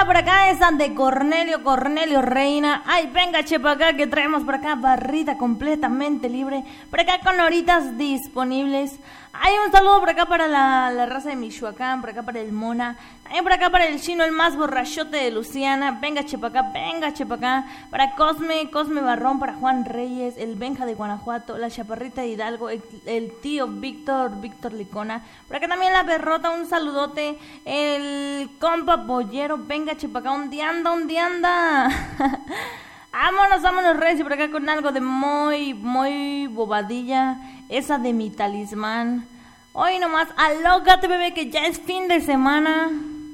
por acá esa de Cornelio Reina. Ay, venga, che, para acá que traemos por acá barrita completamente libre. Por acá con horitas disponibles. Hay un saludo por acá para la raza de Michoacán, por acá para el Mona. También por acá para el chino, el más borrachote de Luciana. Venga, che, para acá. Para Cosme Barrón, para Juan Reyes, el Benja de Guanajuato, la Chaparrita de Hidalgo, el tío Víctor Licona. Por acá también la Berrota, un saludote. El compa Pollero, venga, che, para acá, un anda. Vámonos, Reyes, y por acá con algo de muy bobadilla. Esa de mi talismán. Hoy nomás, alócate, bebé, que ya es fin de semana.